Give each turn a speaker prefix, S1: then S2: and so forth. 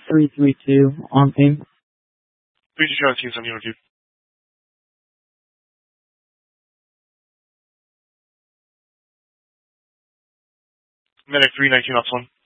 S1: 332 on ping.
S2: 322 Team 17 received. Medic 319 ops 1.